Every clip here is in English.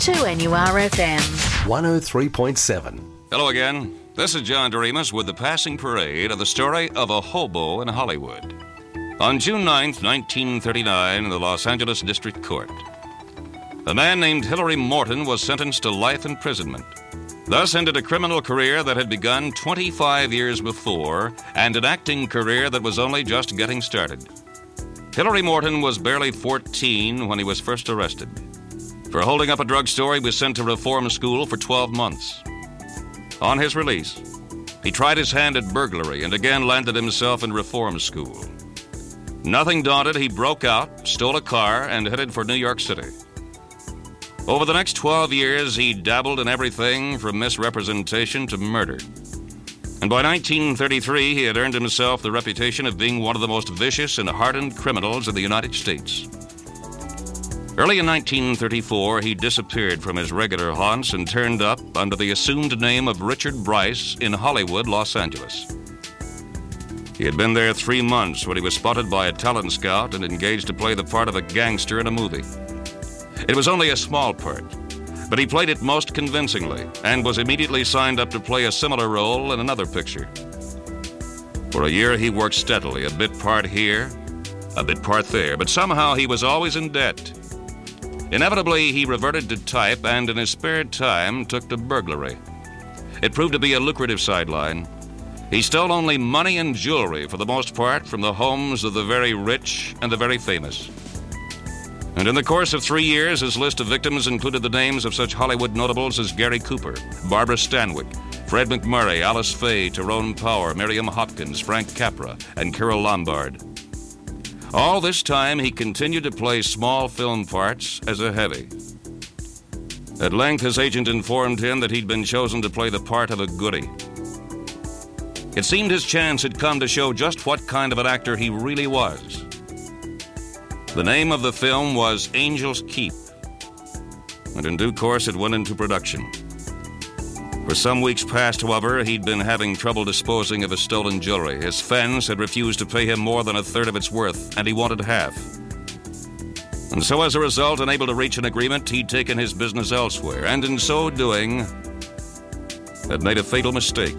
2NURFM 103.7. Hello again. This is John Doremus with the passing parade of the story of a hobo in Hollywood. On June 9th, 1939, in the Los Angeles District Court, a man named Hilary Morton was sentenced to life imprisonment. Thus ended a criminal career that had begun 25 years before and an acting career that was only just getting started. Hilary Morton was barely 14 when he was first arrested. For holding up a drugstore, he was sent to reform school for 12 months. On his release, he tried his hand at burglary and again landed himself in reform school. Nothing daunted, he broke out, stole a car, and headed for New York City. Over the next 12 years, he dabbled in everything from misrepresentation to murder. And by 1933, he had earned himself the reputation of being one of the most vicious and hardened criminals in the United States. Early in 1934, he disappeared from his regular haunts and turned up under the assumed name of Richard Bryce in Hollywood, Los Angeles. He had been there 3 months when he was spotted by a talent scout and engaged to play the part of a gangster in a movie. It was only a small part, but he played it most convincingly and was immediately signed up to play a similar role in another picture. For a year, he worked steadily, a bit part here, a bit part there, but somehow he was always in debt. Inevitably, he reverted to type and in his spare time took to burglary. It proved to be a lucrative sideline. He stole only money and jewelry, for the most part, from the homes of the very rich and the very famous. And in the course of 3 years, his list of victims included the names of such Hollywood notables as Gary Cooper, Barbara Stanwyck, Fred MacMurray, Alice Faye, Tyrone Power, Miriam Hopkins, Frank Capra, and Carole Lombard. All this time, he continued to play small film parts as a heavy. At length, his agent informed him that he'd been chosen to play the part of a goody. It seemed his chance had come to show just what kind of an actor he really was. The name of the film was Angel's Keep, and in due course it went into production. For some weeks past, however, he'd been having trouble disposing of his stolen jewelry. His friends had refused to pay him more than a third of its worth, and he wanted half. And so as a result, unable to reach an agreement, he'd taken his business elsewhere, and in so doing, had made a fatal mistake.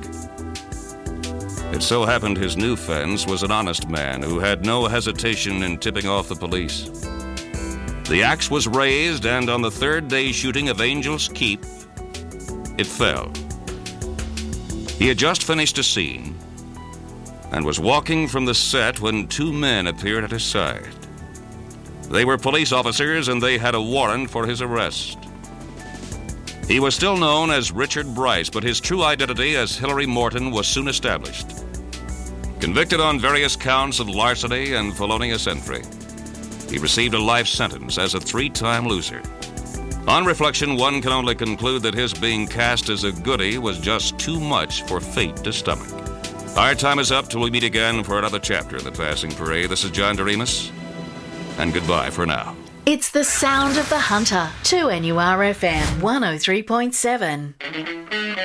It so happened his new fence was an honest man who had no hesitation in tipping off the police. The axe was raised, and on the third day shooting of Angel's Keep, it fell. He had just finished a scene and was walking from the set when 2 men appeared at his side. They were police officers, and they had a warrant for his arrest. He was still known as Richard Bryce, but his true identity as Hilary Morton was soon established. Convicted on various counts of larceny and felonious entry, he received a life sentence as a 3-time loser. On reflection, one can only conclude that his being cast as a goody was just too much for fate to stomach. Our time is up till we meet again for another chapter in the Passing Parade. This is John Doremus, and goodbye for now. It's the sound of the hunter. 2NURFM 103.7.